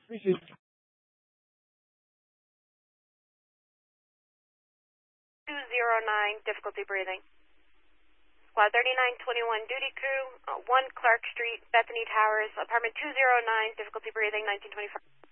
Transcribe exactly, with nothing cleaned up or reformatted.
Appreciate it. two zero nine, difficulty breathing. Squad thirty-nine twenty-one duty crew, uh, one Clark Street, Bethany Towers, apartment two zero nine, difficulty breathing, nineteen twenty-five.